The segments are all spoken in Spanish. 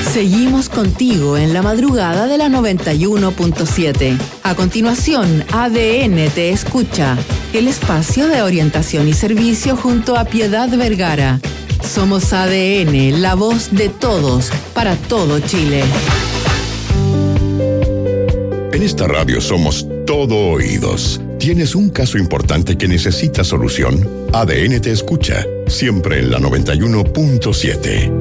Seguimos contigo en la madrugada de la 91.7. A continuación, ADN te escucha, el espacio de orientación y servicio junto a Piedad Vergara. Somos ADN, la voz de todos, para todo Chile. En esta radio somos todo oídos. ¿Tienes un caso importante que necesita solución? ADN te escucha, siempre en la 91.7.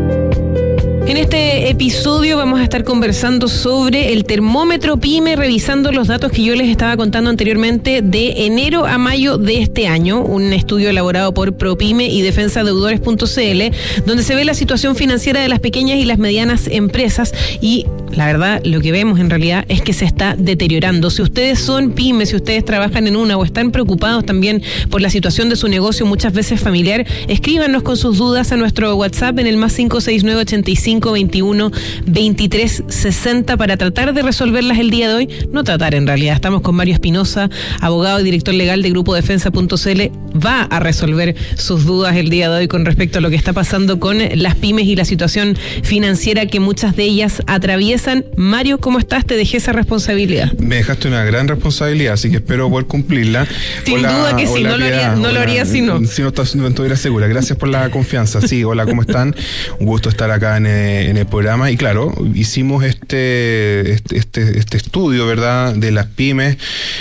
En este episodio vamos a estar conversando sobre el termómetro PYME, revisando los datos que yo les estaba contando anteriormente de enero a mayo de este año, un estudio elaborado por ProPyme y defensadeudores.cl, donde se ve la situación financiera de las pequeñas y las medianas empresas y la verdad, lo que vemos en realidad es que se está deteriorando. Si ustedes son pymes, si ustedes trabajan en una o están preocupados también por la situación de su negocio, muchas veces familiar, escríbanos con sus dudas a nuestro WhatsApp en el +569 85 21 23 60 para tratar de resolverlas el día de hoy. No tratar, en realidad. Estamos con Mario Espinosa, abogado y director legal de Grupo Defensa.cl. Va a resolver sus dudas el día de hoy con respecto a lo que está pasando con las pymes y la situación financiera que muchas de ellas atraviesan. Mario, ¿cómo estás? Te dejé esa responsabilidad. Me dejaste una gran responsabilidad, así que espero poder cumplirla. Sin duda que sí, no lo haría si no. Si no estuviera segura. Gracias por la confianza. Sí, hola, ¿cómo están? Un gusto estar acá en el programa. Y claro, hicimos este estudio, ¿verdad?, de las pymes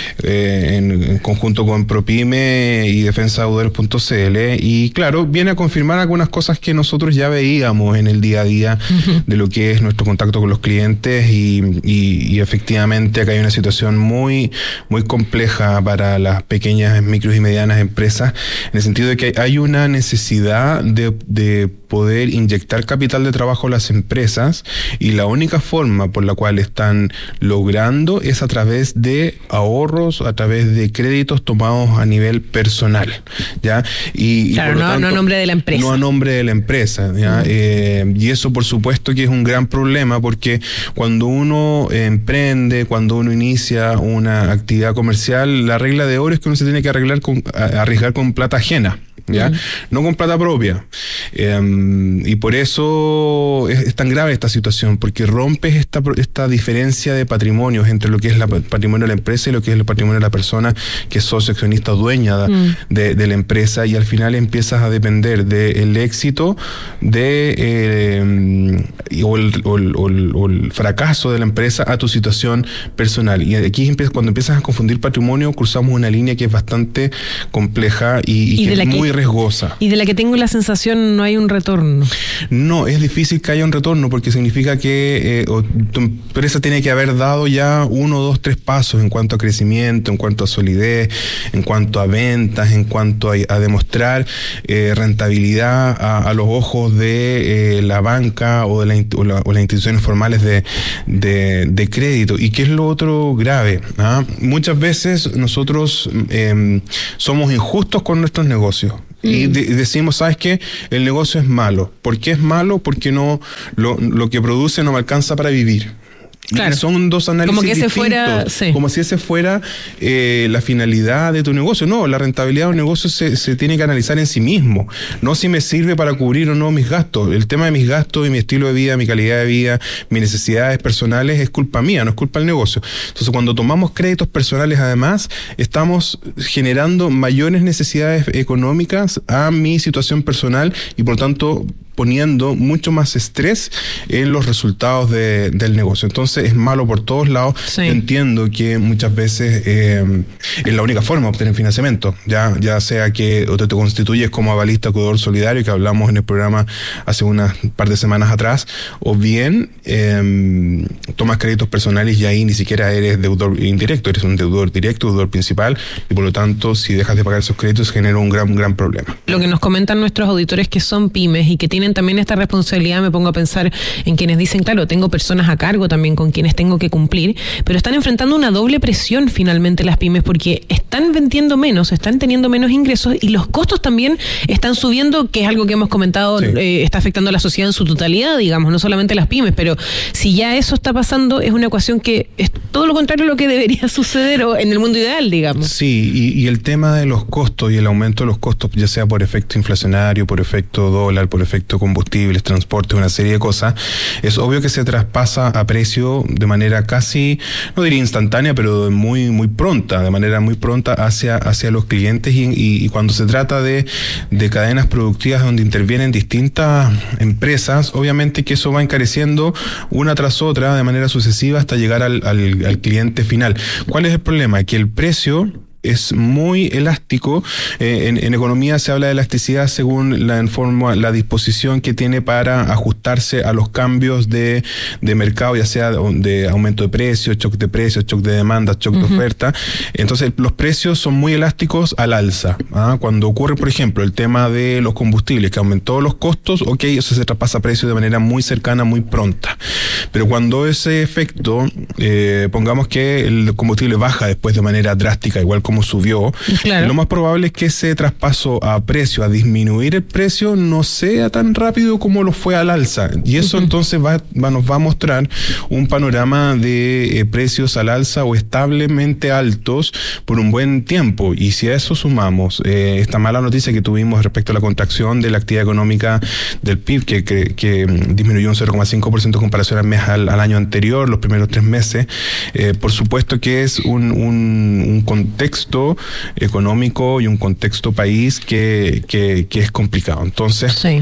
en conjunto con ProPyme y defensadeudores.cl. Y claro, viene a confirmar algunas cosas que nosotros ya veíamos en el día a día de lo que es nuestro contacto con los clientes. Y efectivamente acá hay una situación muy, muy compleja para las pequeñas, micros y medianas empresas, en el sentido de que hay una necesidad de poder inyectar capital de trabajo a las empresas, y la única forma por la cual están logrando es a través de ahorros, a través de créditos tomados a nivel personal, ¿ya? Y claro, no a nombre de la empresa. No a nombre de la empresa, ¿ya? Y eso por supuesto que es un gran problema, porque cuando uno emprende, cuando uno inicia una actividad comercial, la regla de oro es que uno se tiene que arriesgar con plata ajena, ¿ya? No con plata propia. Y por eso es tan grave esta situación, porque rompes esta diferencia de patrimonios entre lo que es el patrimonio de la empresa y lo que es el patrimonio de la persona que es socio, accionista, dueña de la empresa, y al final empiezas a depender del éxito o el fracaso de la empresa a tu situación personal. Y aquí cuando empiezas a confundir patrimonio, cruzamos una línea que es bastante compleja y que es muy riesgosa. Y de la que tengo la sensación no hay un retorno. No, es difícil que haya un retorno, porque significa que tu empresa tiene que haber dado ya 1, 2, 3 pasos en cuanto a crecimiento, en cuanto a solidez, en cuanto a ventas, en cuanto a demostrar rentabilidad a los ojos de la banca o de las instituciones formales de crédito. ¿Y qué es lo otro grave? Muchas veces nosotros somos injustos con nuestros negocios. Y decimos, ¿sabes qué? El negocio es malo. ¿Por qué es malo? Porque no lo que produce no me alcanza para vivir. Claro. Son dos análisis como que distintos, fuera, sí. Como si ese fuera la finalidad de tu negocio. No, la rentabilidad de un negocio se tiene que analizar en sí mismo, no si me sirve para cubrir o no mis gastos. El tema de mis gastos y mi estilo de vida, mi calidad de vida, mis necesidades personales es culpa mía, no es culpa del negocio. Entonces, cuando tomamos créditos personales, además, estamos generando mayores necesidades económicas a mi situación personal y, por tanto, poniendo mucho más estrés en los resultados del negocio. Entonces es malo por todos lados. Sí. Entiendo que muchas veces es la única forma de obtener financiamiento, ya sea que o te constituyes como avalista o deudor solidario, que hablamos en el programa hace unas par de semanas atrás, o bien tomas créditos personales y ahí ni siquiera eres deudor indirecto, eres un deudor directo, deudor principal, y por lo tanto si dejas de pagar esos créditos genera un gran problema. Lo que nos comentan nuestros auditores que son pymes y que tienen también esta responsabilidad, me pongo a pensar en quienes dicen, claro, tengo personas a cargo también con quienes tengo que cumplir, pero están enfrentando una doble presión finalmente las pymes, porque están vendiendo menos, están teniendo menos ingresos y los costos también están subiendo, que es algo que hemos comentado, sí. Está afectando a la sociedad en su totalidad, digamos, no solamente las pymes, pero si ya eso está pasando, es una ecuación que es todo lo contrario a lo que debería suceder o en el mundo ideal, digamos. Sí, y el tema de los costos y el aumento de los costos, ya sea por efecto inflacionario, por efecto dólar, por efecto resto de combustibles, transporte, una serie de cosas, es obvio que se traspasa a precio de manera casi, no diría instantánea, pero muy, muy pronta, de manera muy pronta hacia los clientes y cuando se trata de cadenas productivas donde intervienen distintas empresas, obviamente que eso va encareciendo una tras otra de manera sucesiva hasta llegar al cliente final. ¿Cuál es el problema? Que el precio es muy elástico. En economía se habla de elasticidad según la disposición que tiene para ajustarse a los cambios de mercado, ya sea de aumento de precios, shock de precios, shock de demanda, shock de oferta. Entonces los precios son muy elásticos al alza. Cuando ocurre, por ejemplo, el tema de los combustibles, que aumentó los costos, eso se traspasa a precios de manera muy cercana, muy pronta. Pero cuando ese efecto, pongamos que el combustible baja después de manera drástica, igual como subió, claro, lo más probable es que ese traspaso a precio, a disminuir el precio, no sea tan rápido como lo fue al alza. Y eso entonces nos va a mostrar un panorama de precios al alza o establemente altos por un buen tiempo. Y si a eso sumamos esta mala noticia que tuvimos respecto a la contracción de la actividad económica del PIB, que disminuyó un 0,5% en comparación al año anterior, los primeros 3 meses, por supuesto que es un contexto económico y un contexto país que es complicado. Entonces, sí,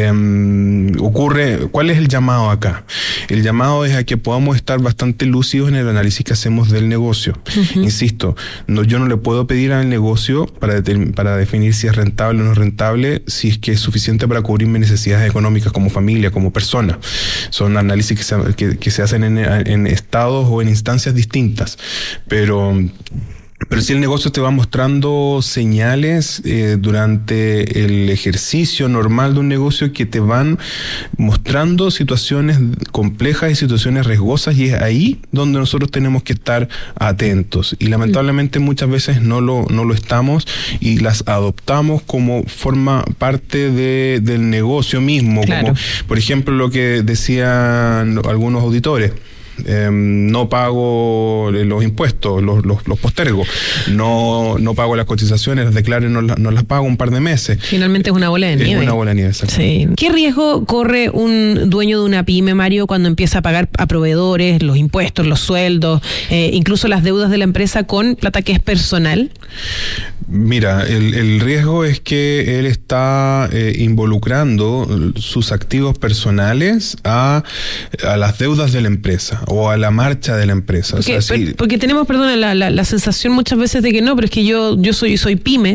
¿cuál es el llamado acá? El llamado es a que podamos estar bastante lúcidos en el análisis que hacemos del negocio. Insisto, yo no le puedo pedir al negocio para definir si es rentable o no es rentable, si es que es suficiente para cubrir mis necesidades económicas como familia, como persona. Son análisis que se hacen en estados o en instancias distintas, pero si el negocio te va mostrando señales durante el ejercicio normal de un negocio que te van mostrando situaciones complejas y situaciones riesgosas, y es ahí donde nosotros tenemos que estar atentos. Y lamentablemente muchas veces no lo estamos y las adoptamos como forma parte del negocio mismo. Claro. Como por ejemplo lo que decían algunos auditores. No pago los impuestos, los postergo, no pago las cotizaciones, las declaro y no las pago un par de meses. Finalmente es una bola de nieve. Es una bola de nieve, exactamente. Sí. ¿Qué riesgo corre un dueño de una pyme, Mario, cuando empieza a pagar a proveedores, los impuestos, los sueldos, incluso las deudas de la empresa con plata que es personal? Mira, el riesgo es que él está involucrando sus activos personales a las deudas de la empresa o a la marcha de la empresa. Porque tenemos, perdona, la sensación muchas veces de que no, pero es que yo soy pyme,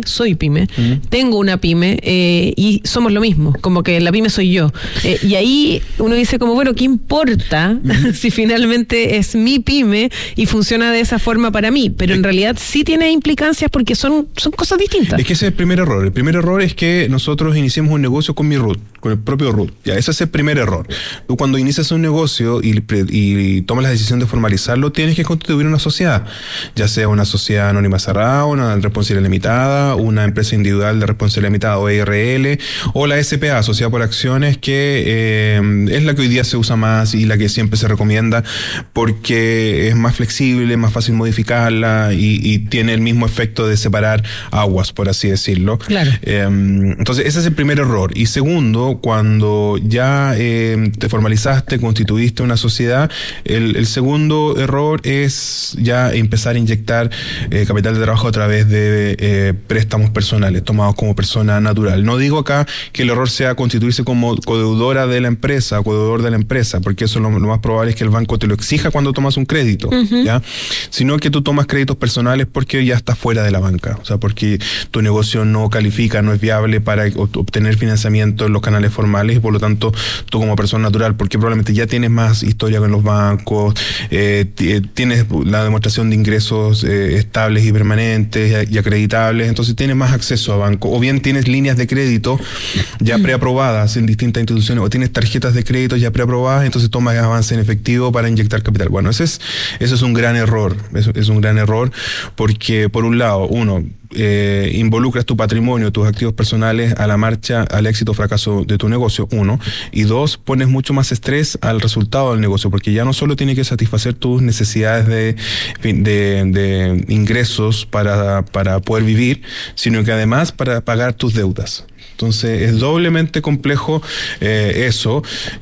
tengo una pyme y somos lo mismo, como que la pyme soy yo. Y ahí uno dice como, bueno, ¿qué importa si finalmente es mi pyme y funciona de esa forma para mí? Pero en realidad sí tiene implicancias porque son cosas distintas. Es que ese es el primer error. El primer error es que nosotros iniciemos un negocio con mi root, con el propio root. Ya, ese es el primer error. Tú cuando inicias un negocio y tomas la decisión de formalizarlo, tienes que constituir una sociedad, ya sea una sociedad anónima cerrada, una responsabilidad limitada, una empresa individual de responsabilidad limitada o ERL, o la SPA, Sociedad por Acciones, que es la que hoy día se usa más y la que siempre se recomienda porque es más flexible, más fácil modificarla y tiene el mismo efecto de separar aguas, por así decirlo. Claro. Entonces ese es el primer error. Y segundo, cuando ya te formalizaste, constituiste una sociedad, el segundo error es ya empezar a inyectar capital de trabajo a través de préstamos personales tomados como persona natural. No digo acá que el error sea constituirse como codeudora de la empresa o codeudor de la empresa, porque eso lo más probable es que el banco te lo exija cuando tomas un crédito, ¿ya? Sino que tú tomas créditos personales porque ya estás fuera de la banca, o sea, porque tu negocio no califica, no es viable para obtener financiamiento en los canales formales y por lo tanto tú como persona natural, porque probablemente ya tienes más historia con los bancos, tienes la demostración de ingresos estables y permanentes y acreditables, entonces tienes más acceso a banco, o bien tienes líneas de crédito ya preaprobadas en distintas instituciones, o tienes tarjetas de crédito ya preaprobadas, entonces tomas avance en efectivo para inyectar capital. Bueno, eso es un gran error, es un gran error porque por un lado, involucras tu patrimonio, tus activos personales a la marcha, al éxito o fracaso de tu negocio, 1, y 2, pones mucho más estrés al resultado del negocio, porque ya no solo tiene que satisfacer tus necesidades de ingresos para poder vivir, sino que además para pagar tus deudas. Entonces es doblemente complejo eso,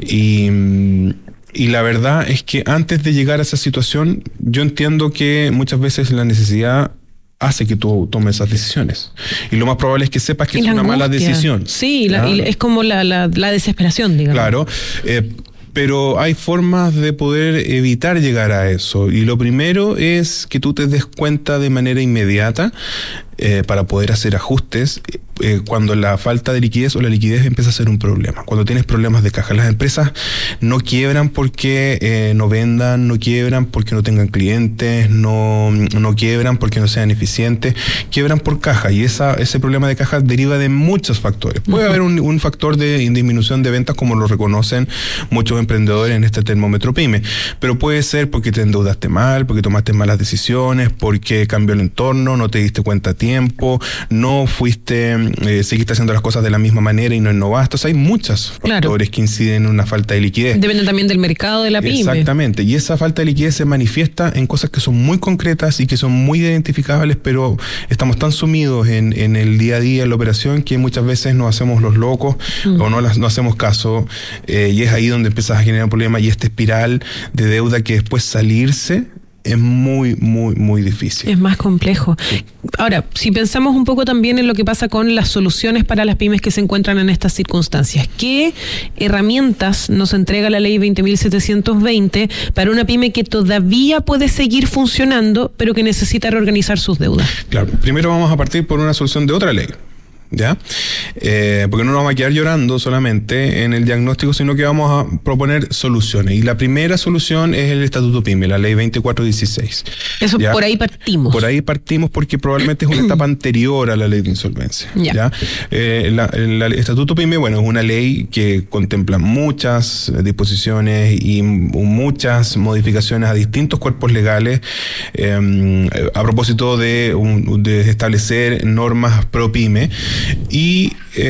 y la verdad es que antes de llegar a esa situación, yo entiendo que muchas veces la necesidad hace que tú tomes esas decisiones. Y lo más probable es que sepas que es una mala decisión. Sí, y es como la desesperación, digamos. Claro, pero hay formas de poder evitar llegar a eso. Y lo primero es que tú te des cuenta de manera inmediata para poder hacer ajustes cuando la falta de liquidez o la liquidez empieza a ser un problema. Cuando tienes problemas de caja. Las empresas no quiebran porque no vendan, no quiebran porque no tengan clientes, no quiebran porque no sean eficientes, quiebran por caja, y ese problema de caja deriva de muchos factores. Puede haber un factor de disminución de ventas, como lo reconocen muchos emprendedores en este termómetro PYME, pero puede ser porque te endeudaste mal, porque tomaste malas decisiones, porque cambió el entorno, no te diste cuenta a tiempo, no seguiste haciendo las cosas de la misma manera y no innovaste. O sea, hay muchos factores que inciden en una falta de liquidez. Depende también del mercado de la pyme. Exactamente, y esa falta de liquidez se manifiesta en cosas que son muy concretas y que son muy identificables, pero estamos tan sumidos en el día a día, en la operación, que muchas veces nos hacemos los locos o no hacemos caso, y es ahí donde empiezas a generar un problema, y esta espiral de deuda que después salirse es muy, muy, muy difícil. Es más complejo. Sí. Ahora, si pensamos un poco también en lo que pasa con las soluciones para las pymes que se encuentran en estas circunstancias, ¿qué herramientas nos entrega la ley 20.720 para una pyme que todavía puede seguir funcionando, pero que necesita reorganizar sus deudas? Claro, primero vamos a partir por una solución de otra ley. ¿Ya? Porque no nos vamos a quedar llorando solamente en el diagnóstico, sino que vamos a proponer soluciones. Y la primera solución es el Estatuto PYME, la ley 2416. Eso, ¿ya? Por ahí partimos. Por ahí partimos porque probablemente es una etapa anterior a la ley de insolvencia. ¿Ya? El Estatuto PYME, bueno, es una ley que contempla muchas disposiciones y muchas modificaciones a distintos cuerpos legales a propósito de establecer normas pro PYME. Y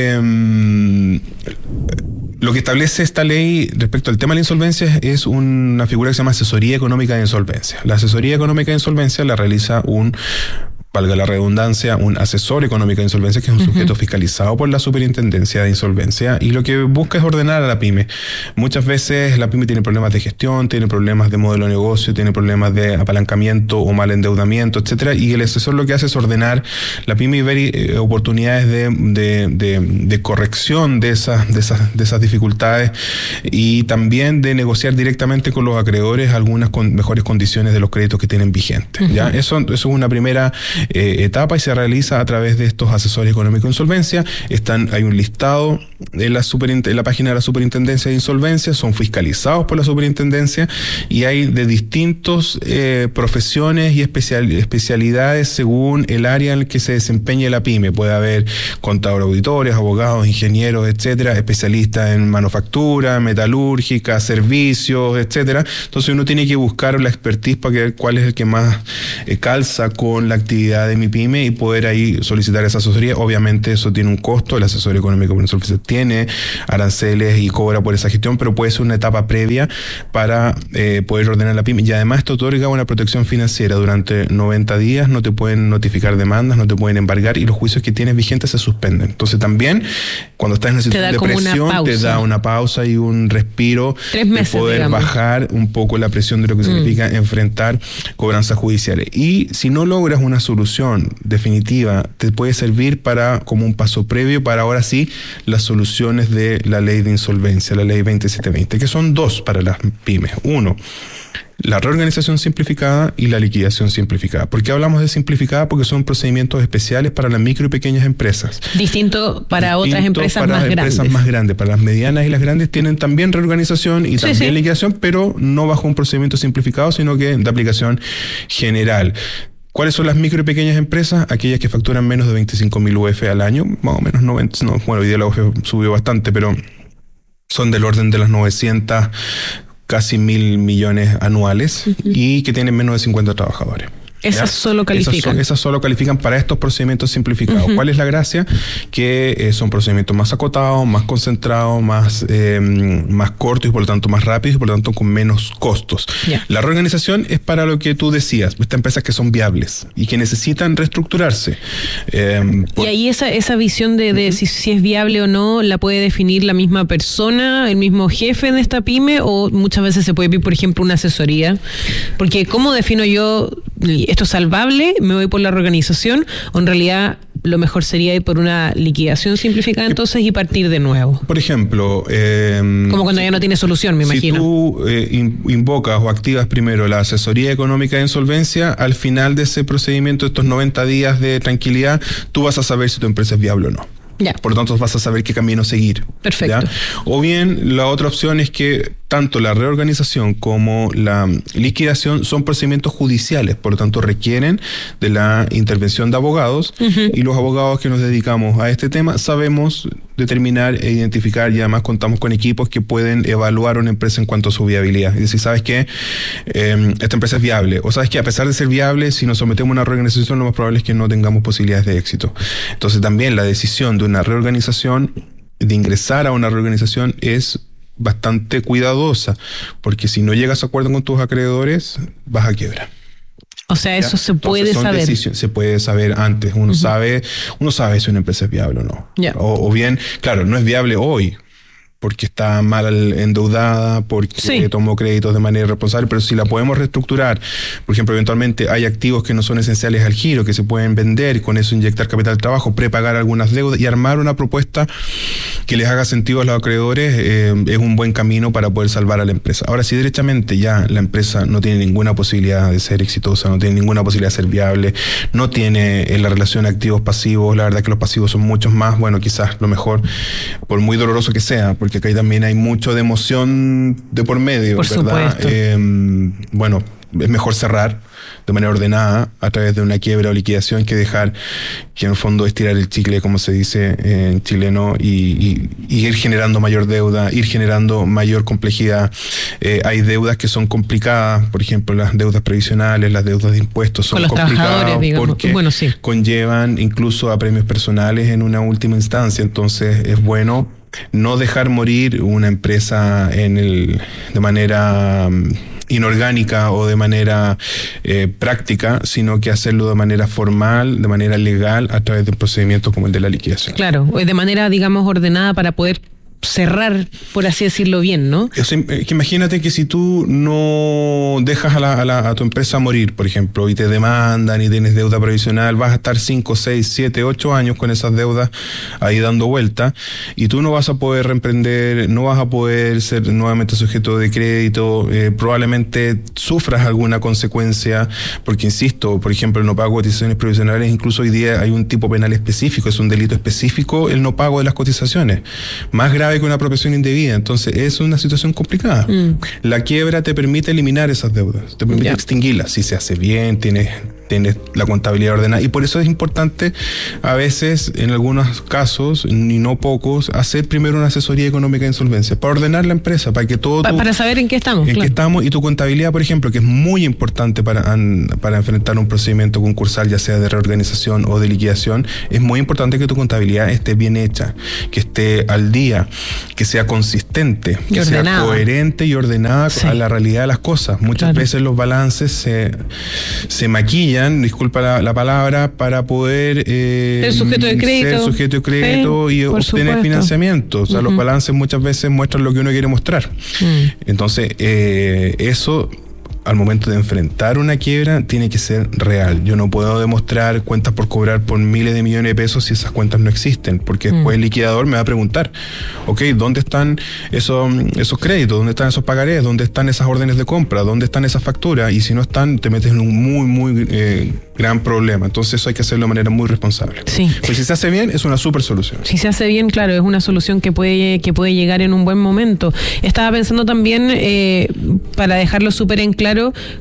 lo que establece esta ley respecto al tema de la insolvencia es una figura que se llama asesoría económica de insolvencia. La asesoría económica de insolvencia la realiza valga la redundancia, un asesor económico de insolvencia, que es un sujeto fiscalizado por la Superintendencia de Insolvencia, y lo que busca es ordenar a la pyme. Muchas veces la pyme tiene problemas de gestión, tiene problemas de modelo de negocio, tiene problemas de apalancamiento o mal endeudamiento, etcétera, y el asesor lo que hace es ordenar la pyme y ver oportunidades de corrección de esas dificultades, y también de negociar directamente con los acreedores algunas mejores condiciones de los créditos que tienen vigentes. ¿Ya? Eso es una primera etapa, y se realiza a través de estos asesores económicos de insolvencia. Hay un listado en la página de la Superintendencia de Insolvencia, son fiscalizados por la Superintendencia, y hay de distintos profesiones y especialidades según el área en el que se desempeñe la pyme. Puede haber contadores, auditores, abogados, ingenieros, etcétera, especialistas en manufactura, metalúrgica, servicios, etcétera. Entonces uno tiene que buscar la expertise para ver cuál es el que más calza con la actividad de mi pyme y poder ahí solicitar esa asesoría. Obviamente eso tiene un costo, el asesor económico por insolvencia tiene aranceles y cobra por esa gestión, pero puede ser una etapa previa para poder ordenar la pyme, y además esto otorga una protección financiera. Durante 90 días no te pueden notificar demandas, no te pueden embargar, y los juicios que tienes vigentes se suspenden. Entonces también cuando estás en una situación de presión te da una pausa y un respiro 3 meses, de poder bajar un poco la presión de lo que significa enfrentar cobranzas judiciales. Y si no logras una solución definitiva, te puede servir como un paso previo para ahora sí las soluciones de la ley de insolvencia, la ley 20720, que son 2 para las pymes. 1, la reorganización simplificada y la liquidación simplificada. ¿Por qué hablamos de simplificada? Porque son procedimientos especiales para las micro y pequeñas empresas. Distinto para otras empresas más grandes. Para las medianas y las grandes tienen también reorganización y también liquidación, pero no bajo un procedimiento simplificado, sino que de aplicación general. ¿Cuáles son las micro y pequeñas empresas? Aquellas que facturan menos de 25.000 UF al año, más o menos 90, bueno, hoy día la UF subió bastante, pero son del orden de las 900, casi 1.000 millones anuales, y que tienen menos de 50 trabajadores. Esas solo califican. Esas solo califican para estos procedimientos simplificados. ¿Cuál es la gracia? Que son procedimientos más acotados, más concentrados, más cortos y por lo tanto más rápidos y por lo tanto con menos costos. La reorganización es para lo que tú decías, estas empresas que son viables y que necesitan reestructurarse. Y ahí esa visión de si es viable o no, ¿la puede definir la misma persona, el mismo jefe de esta pyme, o muchas veces se puede pedir, por ejemplo, una asesoría? Porque ¿cómo defino yo esto es salvable, me voy por la reorganización, o en realidad lo mejor sería ir por una liquidación simplificada entonces y partir de nuevo? Por ejemplo, como cuando ya no tiene solución, me imagino. Si tú invocas o activas primero la asesoría económica de insolvencia, al final de ese procedimiento, estos 90 días de tranquilidad, tú vas a saber si tu empresa es viable o no. Por lo tanto, vas a saber qué camino seguir. Perfecto. ¿Ya? O bien, la otra opción es que tanto la reorganización como la liquidación son procedimientos judiciales, por lo tanto requieren de la intervención de abogados, y los abogados que nos dedicamos a este tema sabemos determinar e identificar, y además contamos con equipos que pueden evaluar una empresa en cuanto a su viabilidad. Es decir, sabes que esta empresa es viable, o sabes que a pesar de ser viable, si nos sometemos a una reorganización, lo más probable es que no tengamos posibilidades de éxito. Entonces también la decisión de una reorganización, de ingresar a una reorganización, es bastante cuidadosa, porque si no llegas a acuerdo con tus acreedores, vas a quiebra. O sea, eso se puede saber. Se puede saber antes. Uno sabe si una empresa es viable o no. O bien, claro, no es viable hoy, porque está mal endeudada, porque tomó créditos de manera irresponsable, pero si la podemos reestructurar, por ejemplo, eventualmente hay activos que no son esenciales al giro, que se pueden vender, y con eso inyectar capital de trabajo, prepagar algunas deudas y armar una propuesta que les haga sentido a los acreedores, es un buen camino para poder salvar a la empresa. Ahora, si derechamente ya la empresa no tiene ninguna posibilidad de ser exitosa, no tiene ninguna posibilidad de ser viable, no tiene la relación activos-pasivos, la verdad que los pasivos son muchos más, bueno, quizás lo mejor, por muy doloroso que sea, porque acá también hay mucho de emoción de por medio, por ¿verdad? Supuesto. Bueno, es mejor cerrar de manera ordenada a través de una quiebra o liquidación que dejar que en el fondo estirar el chicle, como se dice en chileno, y ir generando mayor deuda, ir generando mayor complejidad. Hay deudas que son complicadas, por ejemplo, las deudas previsionales, las deudas de impuestos son complicadas porque conllevan incluso a premios personales en una última instancia. Entonces es bueno no dejar morir una empresa de manera inorgánica o de manera práctica, sino que hacerlo de manera formal, de manera legal, a través de un procedimiento como el de la liquidación. Claro, de manera, digamos, ordenada para poder cerrar, por así decirlo, bien, ¿no? O sea, que imagínate que si tú no dejas a tu empresa morir, por ejemplo, y te demandan y tienes deuda previsional, vas a estar 5, 6, 7, 8 años con esas deudas ahí dando vuelta, y tú no vas a poder reemprender, no vas a poder ser nuevamente sujeto de crédito, probablemente sufras alguna consecuencia, porque insisto, por ejemplo, el no pago de cotizaciones previsionales, incluso hoy día hay un tipo penal específico, es un delito específico el no pago de las cotizaciones, más grave que una apropiación indebida. Entonces es una situación complicada. La quiebra te permite eliminar esas deudas, te permite extinguirlas, si se hace bien, tienes la contabilidad ordenada, y por eso es importante a veces, en algunos casos, y no pocos, hacer primero una asesoría económica de insolvencia, para ordenar la empresa, para que todo para saber en qué estamos. En qué estamos, y tu contabilidad, por ejemplo, que es muy importante para enfrentar un procedimiento concursal, ya sea de reorganización o de liquidación, es muy importante que tu contabilidad esté bien hecha, que esté al día, que sea consistente, que sea coherente y ordenada a la realidad de las cosas. Muchas veces los balances se maquillan, disculpa la palabra, para poder ser sujeto de crédito, y obtener financiamiento. O sea, los balances muchas veces muestran lo que uno quiere mostrar. Entonces, eso, al momento de enfrentar una quiebra, tiene que ser real. Yo no puedo demostrar cuentas por cobrar por miles de millones de pesos si esas cuentas no existen, porque después el liquidador me va a preguntar, ¿dónde están esos créditos? ¿Dónde están esos pagarés? ¿Dónde están esas órdenes de compra? ¿Dónde están esas facturas? Y si no están, te metes en un muy gran problema. Entonces eso hay que hacerlo de manera muy responsable. Sí. Pues si se hace bien, es una súper solución. Si se hace bien, claro, es una solución que puede llegar en un buen momento. Estaba pensando también, para dejarlo súper en claro,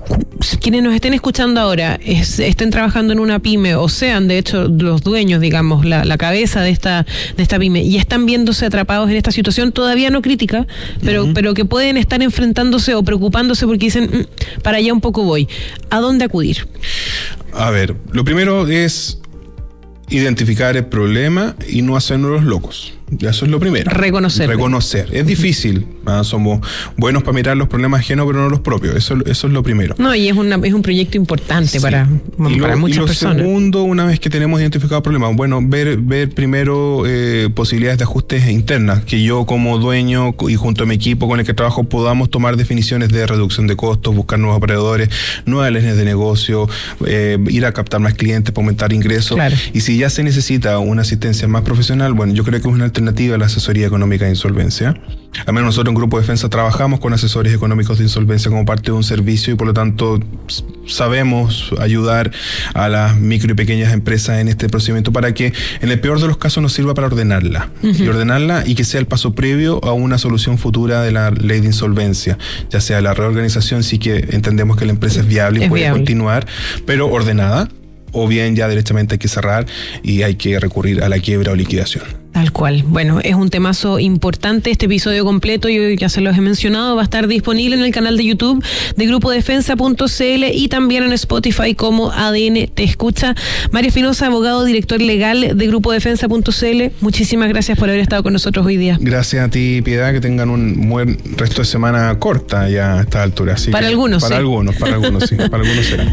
quienes nos estén escuchando ahora estén trabajando en una pyme o sean de hecho los dueños, digamos, la cabeza de esta pyme y están viéndose atrapados en esta situación todavía no crítica, pero que pueden estar enfrentándose o preocupándose porque dicen, para allá un poco voy, ¿a dónde acudir? A ver, lo primero es identificar el problema y no hacernos los locos. Eso es lo primero. Reconocer. Es difícil. Somos buenos para mirar los problemas ajenos, pero no los propios. Eso es lo primero. No, y es un proyecto importante para muchas personas. Lo segundo, una vez que tenemos identificado el problema, bueno, ver primero posibilidades de ajustes internas, que yo como dueño y junto a mi equipo con el que trabajo podamos tomar definiciones de reducción de costos, buscar nuevos operadores, nuevas líneas de negocio, ir a captar más clientes para aumentar ingresos. Claro. Y si ya se necesita una asistencia más profesional, bueno, yo creo que es una alternativa a la asesoría económica de insolvencia. Al menos nosotros en Grupo Defensa trabajamos con asesores económicos de insolvencia como parte de un servicio y por lo tanto sabemos ayudar a las micro y pequeñas empresas en este procedimiento para que en el peor de los casos nos sirva para ordenarla y que sea el paso previo a una solución futura de la ley de insolvencia, ya sea la reorganización, sí que entendemos que la empresa es viable y puede continuar, pero ordenada, o bien ya directamente hay que cerrar y hay que recurrir a la quiebra o liquidación. Tal cual. Bueno, es un temazo importante. Este episodio completo, yo ya se los he mencionado, va a estar disponible en el canal de YouTube de grupodefensa.cl y también en Spotify como ADN Te Escucha. Mario Espinosa, abogado, director legal de grupodefensa.cl, muchísimas gracias por haber estado con nosotros hoy día. Gracias a ti, Piedad, que tengan un buen resto de semana corta ya a esta altura. Así para algunos, para algunos, sí, para algunos será.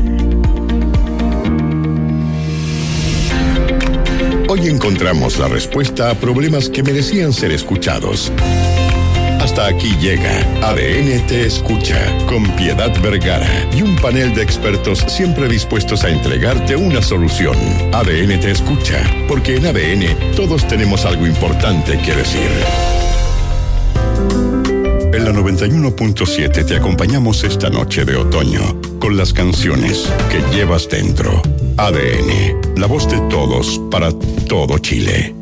Hoy encontramos la respuesta a problemas que merecían ser escuchados. Hasta aquí llega ADN Te Escucha con Piedad Vergara y un panel de expertos siempre dispuestos a entregarte una solución. ADN Te Escucha, porque en ADN todos tenemos algo importante que decir. En la 91.7 te acompañamos esta noche de otoño con las canciones que llevas dentro. ADN, la voz de todos para todo Chile.